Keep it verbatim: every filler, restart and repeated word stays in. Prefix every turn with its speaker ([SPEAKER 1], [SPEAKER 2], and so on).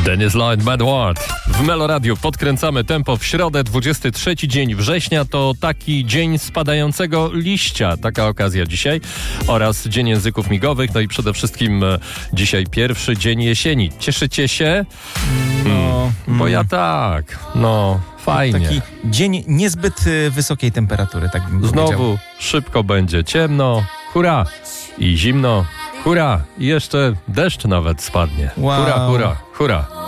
[SPEAKER 1] Dennis Lloyd, Bad Word. W Meloradiu podkręcamy tempo w środę, dwudziesty trzeci dzień września. To taki dzień spadającego liścia. Taka okazja dzisiaj. Oraz Dzień Języków Migowych. No i przede wszystkim e, dzisiaj pierwszy dzień jesieni. Cieszycie się?
[SPEAKER 2] No,
[SPEAKER 1] Hmm,
[SPEAKER 2] mm.
[SPEAKER 1] bo ja tak. No, fajnie.
[SPEAKER 2] Taki dzień niezbyt y, wysokiej temperatury, tak bym powiedział.
[SPEAKER 1] Znowu szybko będzie ciemno. Hurra! I zimno. Hurra! I jeszcze deszcz nawet spadnie.
[SPEAKER 2] Wow.
[SPEAKER 1] Hurra, hurra, hurra.